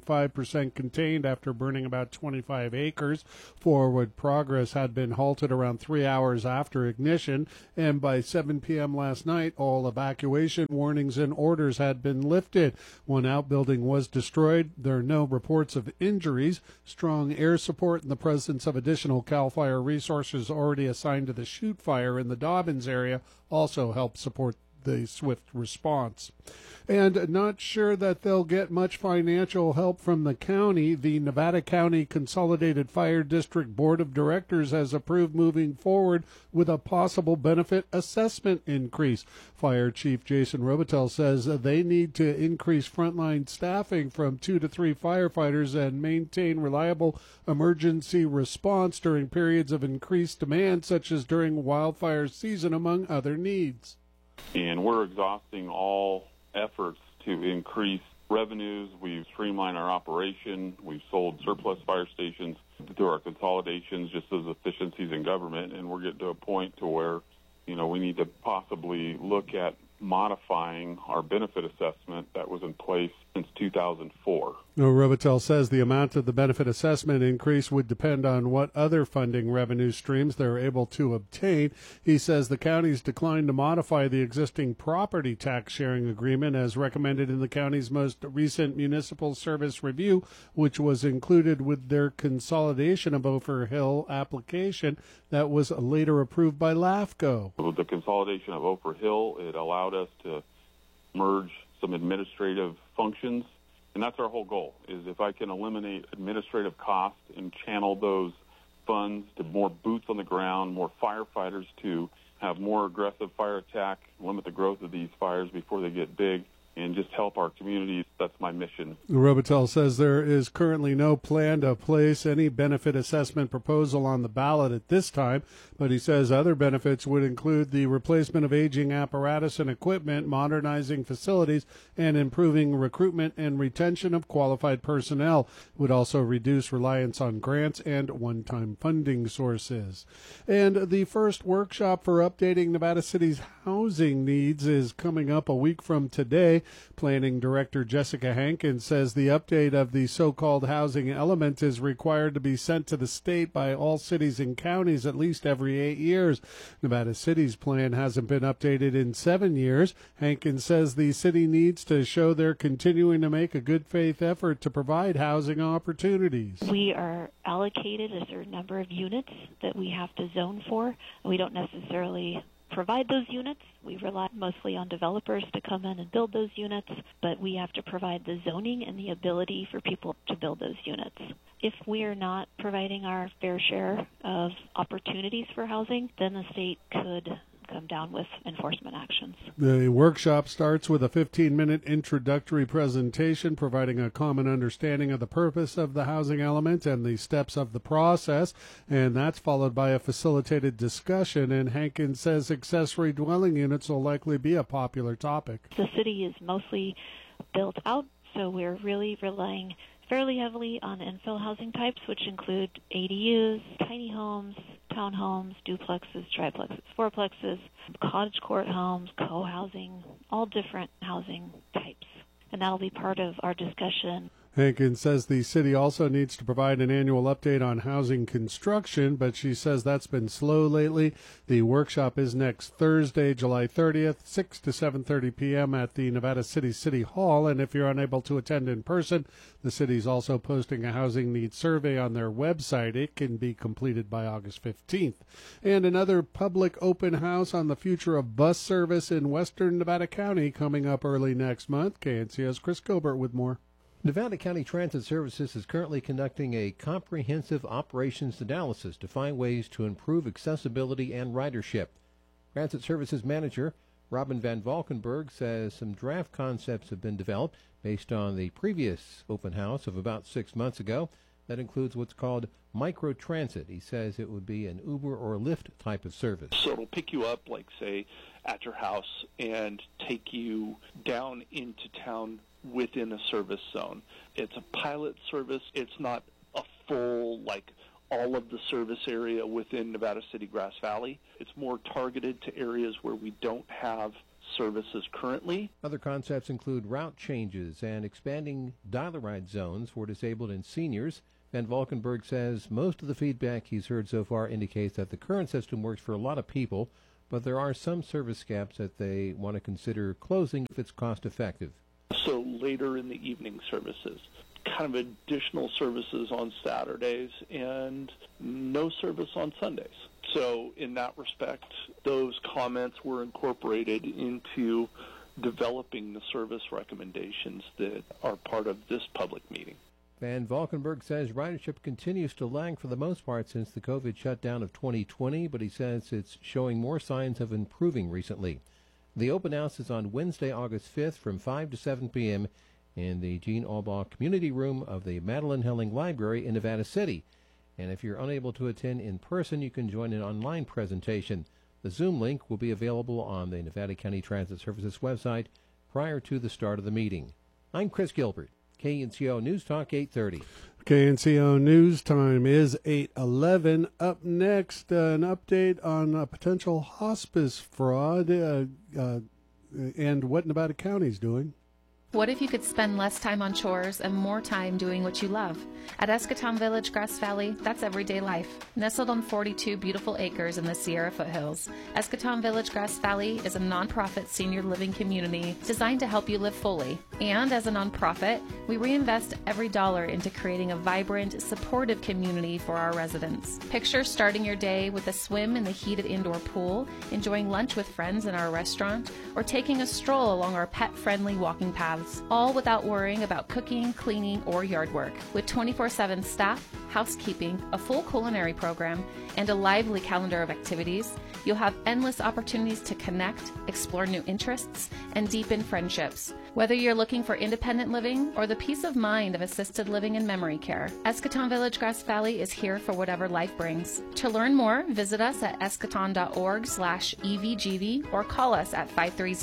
25% contained after burning about 25 acres. Forward progress had been halted around 3 hours after ignition, and by 7 p.m. last night, all evacuation warnings and orders had been lifted. One outbuilding was destroyed. There are no reports of injuries. Strong air support and the presence of additional CAL FIRE resources already assigned to the shoot fire in the Dobbins area also helped support the swift response. And not sure that they'll get much financial help from the county. The Nevada County Consolidated Fire District Board of Directors has approved moving forward with a possible benefit assessment increase. Fire Chief Jason Robitel says they need to increase frontline staffing from 2 to 3 firefighters and maintain reliable emergency response during periods of increased demand, such as during wildfire season, among other needs. And we're exhausting all efforts to increase revenues. We've streamlined our operation. We've sold surplus fire stations through our consolidations just as efficiencies in government. And we're getting to a point to where, we need to possibly look at modifying our benefit assessment that was in place since 2004. Robitel says the amount of the benefit assessment increase would depend on what other funding revenue streams they're able to obtain. He says the counties declined to modify the existing property tax sharing agreement as recommended in the county's most recent municipal service review, which was included with their consolidation of Ophir Hill application that was later approved by LAFCO. With the consolidation of Ophir Hill, it allowed us to merge some administrative functions, and that's our whole goal, is if I can eliminate administrative costs and channel those funds to more boots on the ground, more firefighters to have more aggressive fire attack, limit the growth of these fires before they get big, and just help help our communities. That's my mission. Robitel says there is currently no plan to place any benefit assessment proposal on the ballot at this time, but he says other benefits would include the replacement of aging apparatus and equipment, modernizing facilities, and improving recruitment and retention of qualified personnel. It would also reduce reliance on grants and one-time funding sources. And the first workshop for updating Nevada City's housing needs is coming up a week from today. Planning Director Jessica Hankins says the update of the so-called housing element is required to be sent to the state by all cities and counties at least every 8 years. Nevada City's plan hasn't been updated in 7 years. Hankins says the city needs to show they're continuing to make a good faith effort to provide housing opportunities. We are allocated a certain number of units that we have to zone for. We don't necessarily provide those units. We rely mostly on developers to come in and build those units, but we have to provide the zoning and the ability for people to build those units. If we are not providing our fair share of opportunities for housing, then the state could come down with enforcement actions. The workshop starts with a 15-minute introductory presentation providing a common understanding of the purpose of the housing element and the steps of the process, and that's followed by a facilitated discussion. And Hankins says accessory dwelling units will likely be a popular topic. The city is mostly built out, so we're really relying fairly heavily on infill housing types, which include ADUs, tiny homes, townhomes, duplexes, triplexes, fourplexes, cottage court homes, co-housing, all different housing types. And that'll be part of our discussion. Hankins says the city also needs to provide an annual update on housing construction, but she says that's been slow lately. The workshop is next Thursday, July 30th, 6 to 7:30 p.m. at the Nevada City Hall, and if you're unable to attend in person, the city's also posting a housing needs survey on their website. It can be completed by August 15th. And another public open house on the future of bus service in western Nevada County coming up early next month. KNCO's Chris Gilbert with more. Nevada County Transit Services is currently conducting a comprehensive operations analysis to find ways to improve accessibility and ridership. Transit Services Manager Robin Van Valkenburg says some draft concepts have been developed based on the previous open house of about 6 months ago. That includes what's called microtransit. He says it would be an Uber or Lyft type of service. So it'll pick you up, like, say, at your house and take you down into town within a service zone. It's a pilot service. It's not a full, like, all of the service area within Nevada City, Grass Valley. It's more targeted to areas where we don't have services currently. Other concepts include route changes and expanding dial-a-ride zones for disabled and seniors. Van Valkenburg says most of the feedback he's heard so far indicates that the current system works for a lot of people, but there are some service gaps that they want to consider closing if it's cost-effective. So later in the evening services, kind of additional services on Saturdays, and no service on Sundays. So in that respect, those comments were incorporated into developing the service recommendations that are part of this public meeting. Van Valkenburg says ridership continues to lag for the most part since the COVID shutdown of 2020, but he says it's showing more signs of improving recently. The open house is on Wednesday, August 5th from 5 to 7 p.m. in the Gene Albaugh Community Room of the Madeline Helling Library in Nevada City. And if you're unable to attend in person, you can join an online presentation. The Zoom link will be available on the Nevada County Transit Services website prior to the start of the meeting. I'm Chris Gilbert, KNCO News Talk 830. KNCO News Time is 8:11. Up next, an update on a potential hospice fraud and what Nevada County is doing. What if you could spend less time on chores and more time doing what you love? At Escatón Village, Grass Valley, that's everyday life. Nestled on 42 beautiful acres in the Sierra foothills, Escatón Village, Grass Valley is a nonprofit senior living community designed to help you live fully. And as a nonprofit, we reinvest every dollar into creating a vibrant, supportive community for our residents. Picture starting your day with a swim in the heated indoor pool, enjoying lunch with friends in our restaurant, or taking a stroll along our pet-friendly walking paths, all without worrying about cooking, cleaning, or yard work. With 24/7 staff, housekeeping, a full culinary program, and a lively calendar of activities, you'll have endless opportunities to connect, explore new interests, and deepen friendships. Whether you're looking for independent living or the peace of mind of assisted living and memory care, Eschaton Village Grass Valley is here for whatever life brings. To learn more, visit us at eschaton.org/EVGV or call us at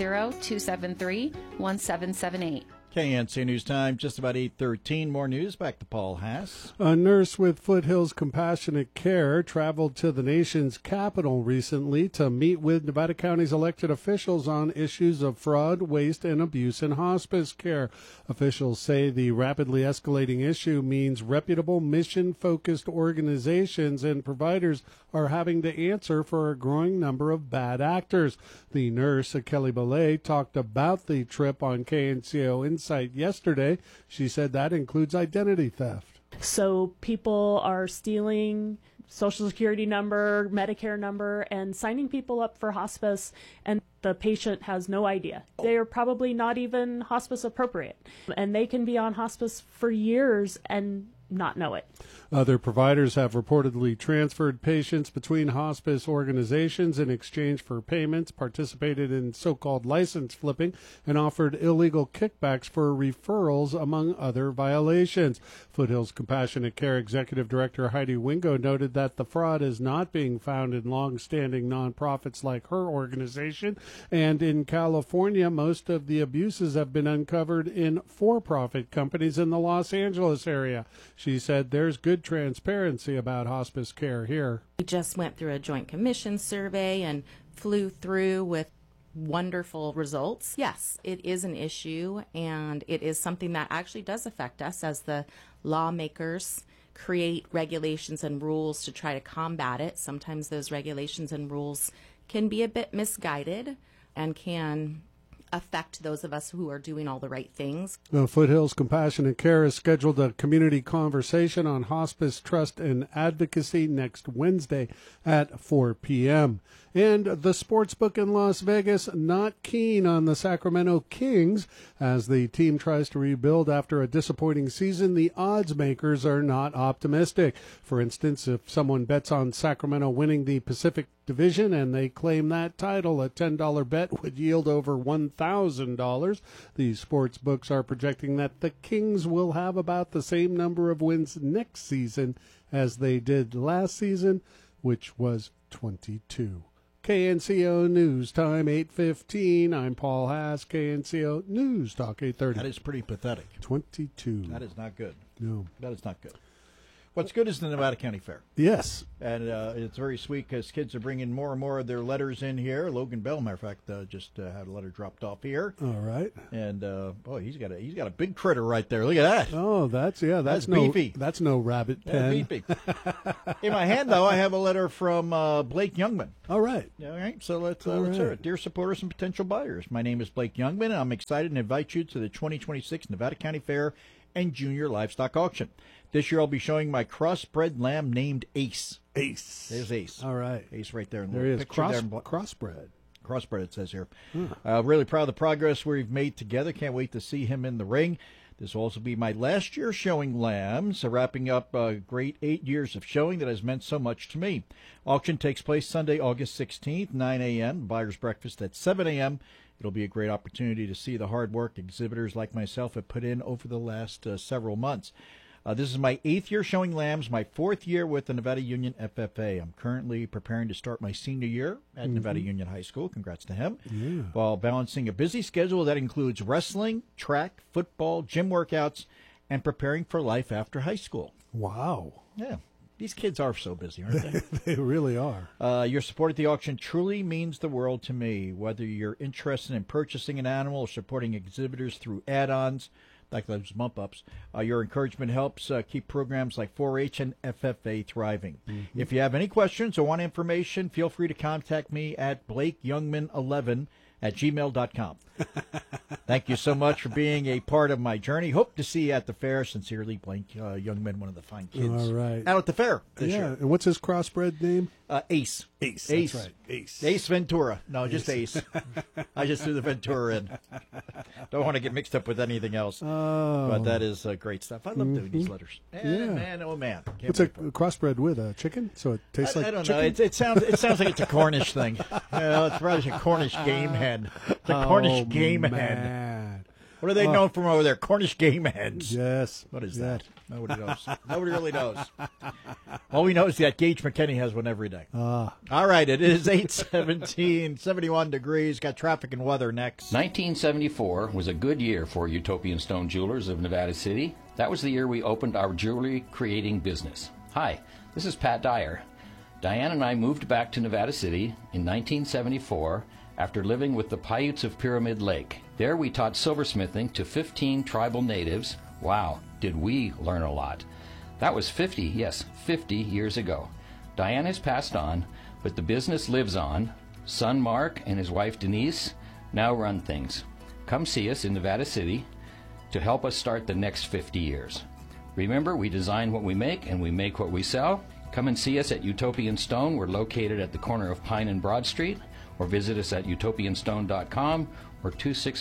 530-273-1778. KNC News Time, just about 8:13. More news. Back to Paul Haas. A nurse with Foothills Compassionate Care traveled to the nation's capital recently to meet with Nevada County's elected officials on issues of fraud, waste, and abuse in hospice care. Officials say the rapidly escalating issue means reputable, mission-focused organizations and providers are having to answer for a growing number of bad actors. The nurse, Kelly Belay, talked about the trip on KNCO Insight yesterday. She said that includes identity theft. So people are stealing Social Security number, Medicare number, and signing people up for hospice, and the patient has no idea. They are probably not even hospice appropriate, and they can be on hospice for years and not know it. Other providers have reportedly transferred patients between hospice organizations in exchange for payments, participated in so-called license flipping, and offered illegal kickbacks for referrals, among other violations. Foothills Compassionate Care Executive Director Heidi Wingo noted that the fraud is not being found in long-standing nonprofits like her organization, and in California, most of the abuses have been uncovered in for-profit companies in the Los Angeles area. She said there's good transparency about hospice care here. We just went through a joint commission survey and flew through with wonderful results. Yes, it is an issue, and it is something that actually does affect us as the lawmakers create regulations and rules to try to combat it. Sometimes those regulations and rules can be a bit misguided and can affect those of us who are doing all the right things. Foothills Compassionate Care has scheduled a community conversation on hospice trust and advocacy next Wednesday at 4 p.m. And the sportsbook in Las Vegas not keen on the Sacramento Kings as the team tries to rebuild after a disappointing season. The odds makers are not optimistic. For instance, if someone bets on Sacramento winning the Pacific Division and they claim that title, a $10 bet would yield over $1,000. The sports books are projecting that the Kings will have about the same number of wins next season as they did last season, which was 22. KNCO News Time, 8:15. I'm Paul Haas, KNCO News Talk, 8:30. That is pretty pathetic. 22. That is not good. No. That is not good. What's good is the Nevada County Fair. Yes. And it's very sweet because kids are bringing more and more of their letters in here. Logan Bell, matter of fact, just had a letter dropped off here. All right. And boy, he's got a big critter right there. Look at that. Oh, that's no beefy. That's no rabbit pen. Yeah, beefy. In my hand, though, I have a letter from Blake Youngman. All right. All right. So let's hear it. Dear supporters and potential buyers, my name is Blake Youngman, and I'm excited to invite you to the 2026 Nevada County Fair and Junior Livestock Auction. This year I'll be showing my crossbred lamb named Ace. Ace. There's Ace. All right. Ace right there. There he is. Crossbred. Crossbred, it says here. Really proud of the progress we've made together. Can't wait to see him in the ring. This will also be my last year showing lambs, wrapping up a great 8 years of showing that has meant so much to me. Auction takes place Sunday, August 16th, 9 a.m., buyer's breakfast at 7 a.m. It'll be a great opportunity to see the hard work exhibitors like myself have put in over the last several months. This is my 8th year showing lambs, my 4th year with the Nevada Union FFA. I'm currently preparing to start my senior year at Nevada Union High School. Congrats to him. Yeah. While balancing a busy schedule that includes wrestling, track, football, gym workouts, and preparing for life after high school. Wow. Yeah. These kids are so busy, aren't they? They really are. Your support at the auction truly means the world to me. Whether you're interested in purchasing an animal or supporting exhibitors through add-ons, like those bump-ups, your encouragement helps keep programs like 4-H and FFA thriving. If you have any questions or want information, feel free to contact me at blakeyoungman11@gmail.com. Thank you so much for being a part of my journey. Hope to see you at the fair. Sincerely, Blake Youngman, one of the fine kids All right. out at the fair this year. And what's his crossbred name? Ace. Ace. That's right. Ace. Ace Ventura. No, just Ace. I just threw the Ventura in. Don't want to get mixed up with anything else. Oh. But that is great stuff. I love doing these letters. Man, oh man. What's a crossbred with? A chicken? So it tastes like I don't chicken? know. It sounds like it's a Cornish thing. It's probably a Cornish game hen. It's a Cornish game hen. What are they known from over there? Cornish game hens. Yes. What is that? Nobody knows. Nobody really knows. All we know is that Gage McKinney has one every day. All right, it is 8:17, 71 degrees. Got traffic and weather next. 1974 was a good year for Utopian Stone Jewelers of Nevada City. That was the year we opened our jewelry creating business. Hi, this is Pat Dyer. Diane and I moved back to Nevada City in 1974 after living with the Paiutes of Pyramid Lake. There we taught silversmithing to 15 tribal natives. Wow, did we learn a lot. That was 50 years ago. Diane has passed on, but the business lives on. Son Mark and his wife Denise now run things. Come see us in Nevada City to help us start the next 50 years. Remember, we design what we make and we make what we sell. Come and see us at Utopian Stone. We're located at the corner of Pine and Broad Street, or visit us at utopianstone.com or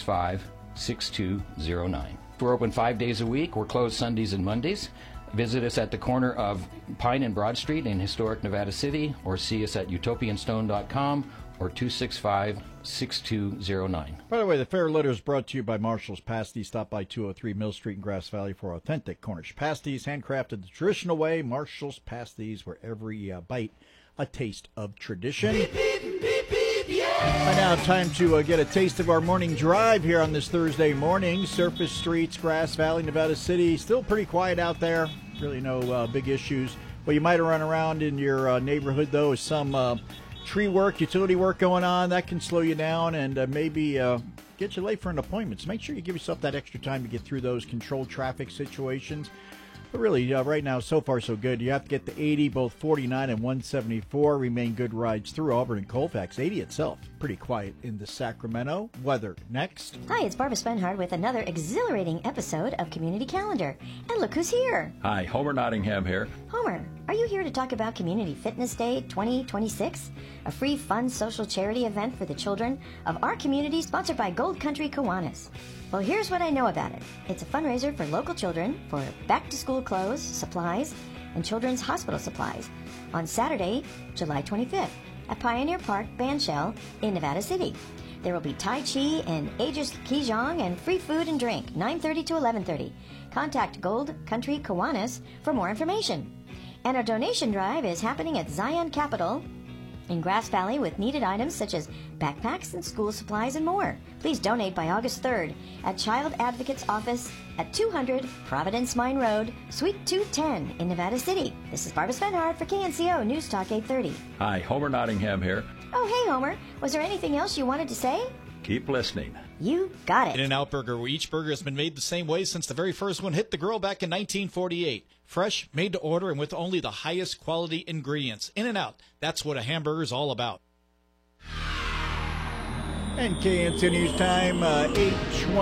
265-6209. We're open 5 days a week. We're closed Sundays and Mondays. Visit us at the corner of Pine and Broad Street in historic Nevada City, or see us at utopianstone.com or 265-6209. By the way, the Fair Letter is brought to you by Marshall's Pasties. Stop by 203 Mill Street in Grass Valley for authentic Cornish pasties, handcrafted the traditional way. Marshall's Pasties, where every bite a taste of tradition. By now, time to get a taste of our morning drive here on this Thursday morning. Surface streets, Grass Valley, Nevada City. Still pretty quiet out there. Really no big issues. What you might have run around in your neighborhood, though, is some tree work, utility work going on. That can slow you down and maybe get you late for an appointment. So make sure you give yourself that extra time to get through those controlled traffic situations. But really, right now, so far, so good. You have to get the 80, both 49 and 174. Remain good rides through Auburn and Colfax. 80 itself, pretty quiet in the Sacramento. Weather next. Hi, it's Barbara Spenhard with another exhilarating episode of Community Calendar. And look who's here. Hi, Homer Nottingham here. Homer, are you here to talk about Community Fitness Day 2026? A free, fun, social charity event for the children of our community sponsored by Gold Country Kiwanis. Well, here's what I know about it. It's a fundraiser for local children for back-to-school clothes, supplies, and children's hospital supplies on Saturday, July 25th at Pioneer Park Bandshell in Nevada City. There will be Tai Chi and Aegis Kijong and free food and drink, 9:30 to 11:30. Contact Gold Country Kiwanis for more information. And our donation drive is happening at Zion Capital in Grass Valley with needed items such as backpacks and school supplies and more. Please donate by August 3rd at Child Advocate's Office at 200 Providence Mine Road, Suite 210 in Nevada City. This is Barbara Spenhard for KNCO News Talk 830. Hi, Homer Nottingham here. Oh, hey, Homer. Was there anything else you wanted to say? Keep listening. You got it. In-N-Out Burger, where each burger has been made the same way since the very first one hit the grill back in 1948. Fresh, made to order, and with only the highest quality ingredients. In-N-Out, that's what a hamburger is all about. And KNC News Time, 8:20.